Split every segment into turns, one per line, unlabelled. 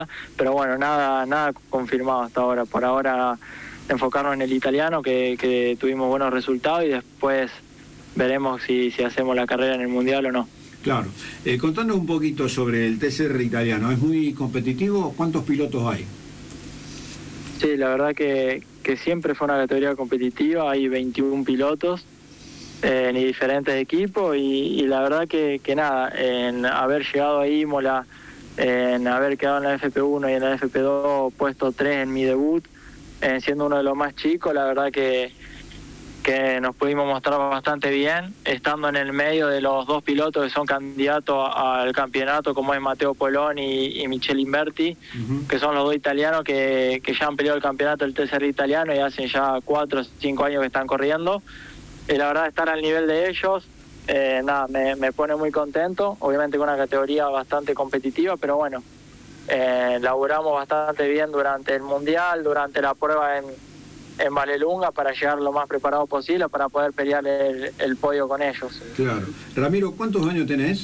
pero bueno, nada confirmado hasta ahora. Por ahora enfocarnos en el italiano, que tuvimos buenos resultados, y después veremos si hacemos la carrera en el Mundial o no.
Claro. Contanos un poquito sobre el TCR italiano. ¿Es muy competitivo? ¿Cuántos pilotos hay?
Sí, la verdad que siempre fue una categoría competitiva. Hay 21 pilotos en diferentes equipos, y la verdad que nada, en haber llegado a Imola, en haber quedado en la FP1 y en la FP2 puesto 3 en mi debut, siendo uno de los más chicos, la verdad que nos pudimos mostrar bastante bien, estando en el medio de los dos pilotos que son candidatos al campeonato, como es Matteo Poloni y Michele Inverti, que son los dos italianos que ya han peleado el campeonato del TCR italiano y hacen ya 4 o 5 años que están corriendo. Y la verdad, estar al nivel de ellos, nada, me pone muy contento. Obviamente con una categoría bastante competitiva, pero bueno, laburamos bastante bien durante el Mundial, durante la prueba en Vallelunga, para llegar lo más preparado posible para poder pelear el podio con ellos.
Claro. Ramiro, ¿cuántos años tenés?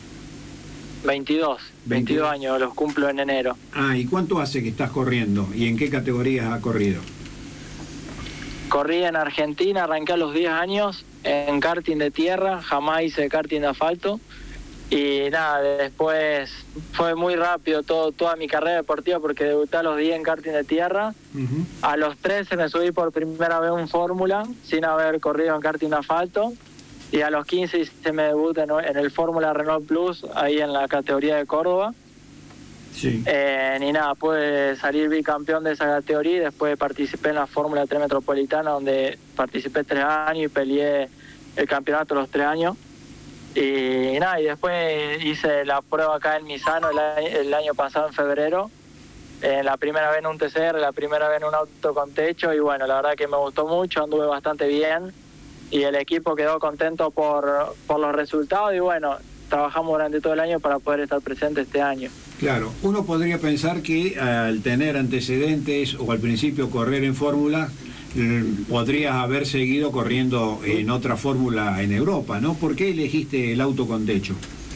22 años, los cumplo en enero.
Ah, ¿y cuánto hace que estás corriendo? ¿Y en qué categorías has corrido?
Corrí en Argentina, arranqué a los 10 años en karting de tierra, jamás hice karting de asfalto. Y nada, después fue muy rápido toda mi carrera deportiva, porque debuté a los 10 en karting de tierra. A los 13 me subí por primera vez un Fórmula, sin haber corrido en karting de asfalto. Y a los 15 hice mi debut en el Fórmula Renault Plus, ahí en la categoría de Córdoba.
Sí.
Y nada, pude salir bicampeón de esa categoría, y después participé en la Fórmula 3 Metropolitana, donde participé 3 años y peleé el campeonato los 3 años. Y nada, y después hice la prueba acá en Misano el año pasado, en febrero. La primera vez en un TCR, la primera vez en un auto con techo, y bueno, la verdad que me gustó mucho, anduve bastante bien, y el equipo quedó contento por los resultados, y bueno, trabajamos durante todo el año para poder estar presente este año.
Claro, uno podría pensar que al tener antecedentes o al principio correr en fórmula, podrías haber seguido corriendo en otra fórmula en Europa, ¿no? ¿Por qué elegiste el auto con techo?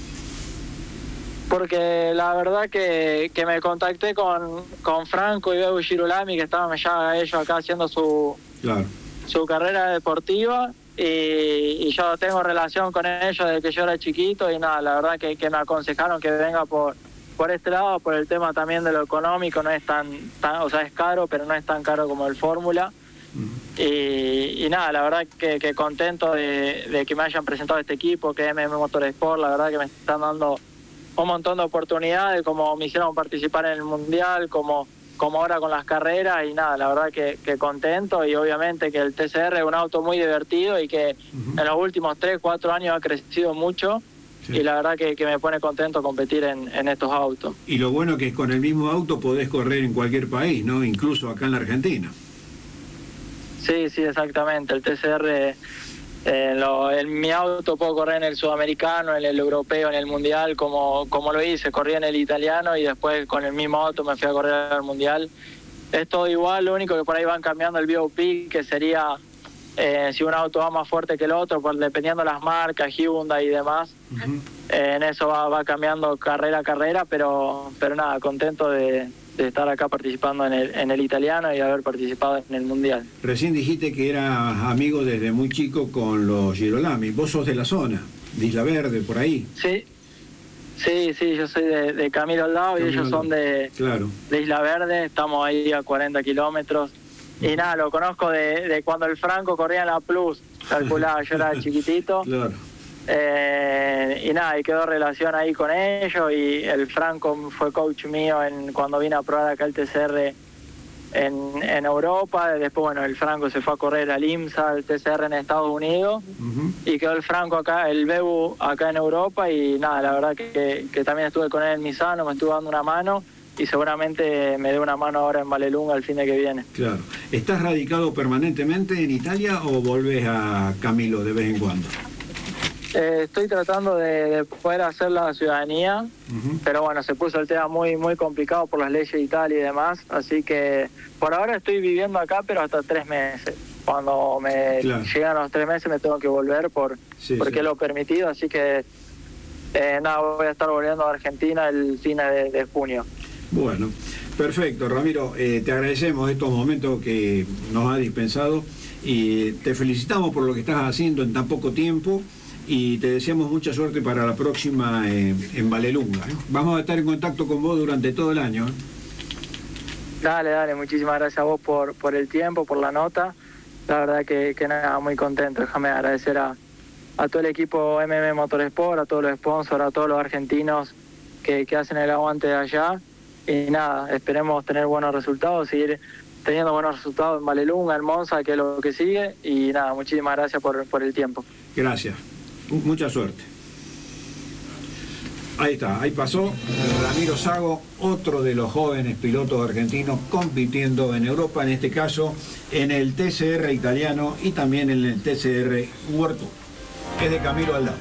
Porque la verdad que me contacté con Franco y Bebu Girolami, que estaban ya ellos acá haciendo su carrera deportiva, y yo tengo relación con ellos desde que yo era chiquito, y nada, la verdad que me aconsejaron que venga por este lado, por el tema también de lo económico. No es tan o sea, es caro, pero no es tan caro como el Fórmula. Y nada, la verdad que contento de que me hayan presentado este equipo, que es MM Motorsport. La verdad que me están dando un montón de oportunidades, como me hicieron participar en el Mundial, como ahora con las carreras, y nada, la verdad que contento. Y obviamente que el TCR es un auto muy divertido, y que en los últimos 3-4 años ha crecido mucho. Sí. Y la verdad que me pone contento competir en estos autos.
Y lo bueno que es con el mismo auto podés correr en cualquier país, ¿no? Incluso acá en la Argentina.
Sí, exactamente. El TCR, en mi auto puedo correr en el sudamericano, en el europeo, en el mundial, como lo hice. Corrí en el italiano, y después con el mismo auto me fui a correr al mundial. Es todo igual, lo único que por ahí van cambiando el BOP, que sería si un auto va más fuerte que el otro, dependiendo las marcas, Hyundai y demás. En eso va cambiando carrera a carrera, pero nada, contento de estar acá participando en el italiano y haber participado en el mundial.
Recién dijiste que eras amigo desde muy chico con los Girolami. Vos sos de la zona, de Isla Verde, por ahí.
Sí, yo soy de Camilo Aldao, y ellos son de Isla Verde. Estamos ahí a 40 kilómetros. Y nada, lo conozco de cuando el Franco corría en la Plus, calculaba, yo era chiquitito. Claro. Y nada, y quedó relación ahí con ellos, y el Franco fue coach mío cuando vine a probar acá el TCR en Europa. Después, bueno, el Franco se fue a correr al IMSA, el TCR en Estados Unidos, y quedó el Franco acá, el Bebu acá en Europa. Y nada, la verdad que también estuve con él en Misano, me estuvo dando una mano, y seguramente me dé una mano ahora en Vallelunga el fin de que viene.
Claro. ¿Estás radicado permanentemente en Italia o volvés a Camilo de vez en cuando?
Estoy tratando de poder hacer la ciudadanía, pero bueno, se puso el tema muy complicado por las leyes de Italia y demás, así que por ahora estoy viviendo acá, pero hasta 3 meses. Cuando me llegan los 3 meses me tengo que volver porque es lo permitido, así que nada, voy a estar volviendo a Argentina el fin de junio.
Bueno, perfecto, Ramiro. Te agradecemos estos momentos que nos has dispensado y te felicitamos por lo que estás haciendo en tan poco tiempo y te deseamos mucha suerte para la próxima en Vallelunga. Vamos a estar en contacto con vos durante todo el año.
Dale, muchísimas gracias a vos por el tiempo, por la nota. La verdad que nada, muy contento. Déjame agradecer a todo el equipo MM Motorsport, a todos los sponsors, a todos los argentinos que hacen el aguante de allá. Y nada, esperemos tener buenos resultados, seguir teniendo buenos resultados en Vallelunga, en Monza, que es lo que sigue. Y nada, muchísimas gracias por el tiempo.
Gracias. Mucha suerte. Ahí está, ahí pasó Ramiro Sago, otro de los jóvenes pilotos argentinos compitiendo en Europa, en este caso en el TCR italiano y también en el TCR World Tour. Es de Camilo Aldao.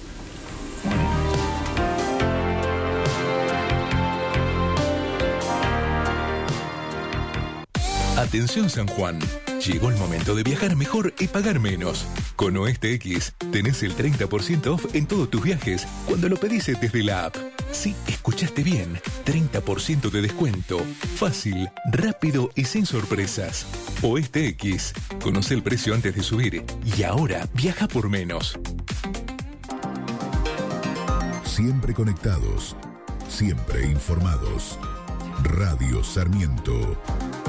Atención San Juan, llegó el momento de viajar mejor y pagar menos. Con Oeste X tenés el 30% off en todos tus viajes cuando lo pedís desde la app. Sí, escuchaste bien, 30% de descuento. Fácil, rápido y sin sorpresas. Oeste X, conoce el precio antes de subir y ahora viaja por menos.
Siempre conectados, siempre informados. Radio Sarmiento.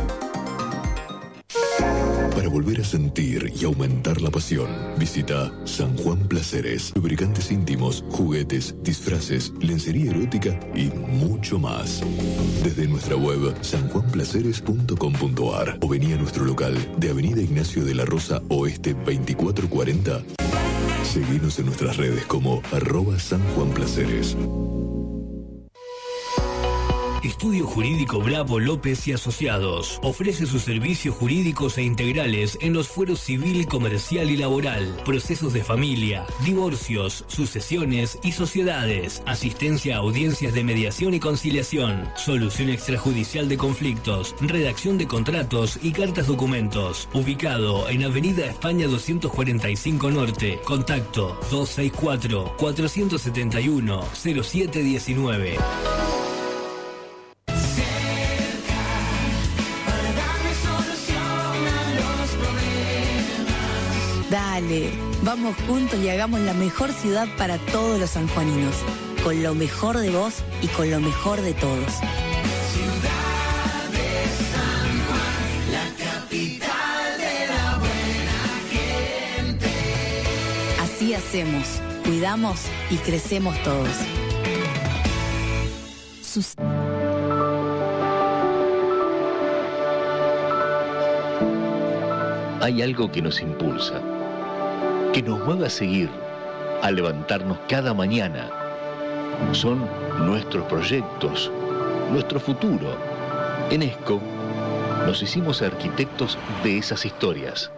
Para volver a sentir y aumentar la pasión, visita San Juan Placeres. Lubricantes íntimos, juguetes, disfraces, lencería erótica y mucho más. Desde nuestra web sanjuanplaceres.com.ar o vení a nuestro local de Avenida Ignacio de la Rosa Oeste 2440. Seguinos en nuestras redes como @SanJuanPlaceres.
Estudio Jurídico Bravo López y Asociados ofrece sus servicios jurídicos e integrales en los fueros civil, comercial y laboral, procesos de familia, divorcios, sucesiones y sociedades, asistencia a audiencias de mediación y conciliación, solución extrajudicial de conflictos, redacción de contratos y cartas documentos. Ubicado en Avenida España 245 Norte. Contacto 264-471-0719.
Dale, vamos juntos y hagamos la mejor ciudad para todos los sanjuaninos, con lo mejor de vos y con lo mejor de todos.
Ciudad de San Juan, la capital de la buena gente.
Así hacemos, cuidamos y crecemos todos.
Hay algo que nos impulsa, que nos mueve a seguir, a levantarnos cada mañana. Son nuestros proyectos, nuestro futuro. En ESCO nos hicimos arquitectos de esas historias,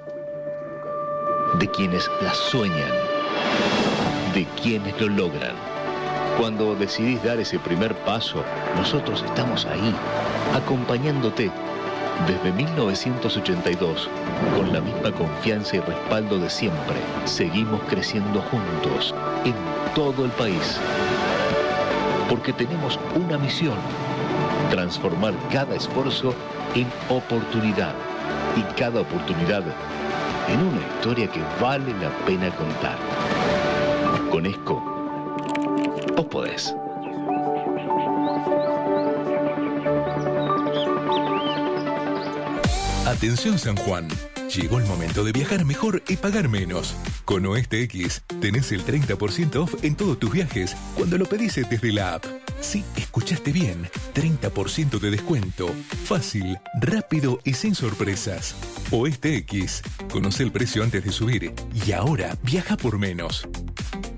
de quienes las sueñan, de quienes lo logran. Cuando decidís dar ese primer paso, nosotros estamos ahí, acompañándote. Desde 1982, con la misma confianza y respaldo de siempre, seguimos creciendo juntos en todo el país. Porque tenemos una misión: transformar cada esfuerzo en oportunidad y cada oportunidad en una historia que vale la pena contar. Con ESCO, vos podés.
Atención San Juan, llegó el momento de viajar mejor y pagar menos. Con Oeste X tenés el 30% off en todos tus viajes cuando lo pedís desde la app. Sí, escuchaste bien, 30% de descuento. Fácil, rápido y sin sorpresas. Oeste X, conoce el precio antes de subir y ahora viaja por menos.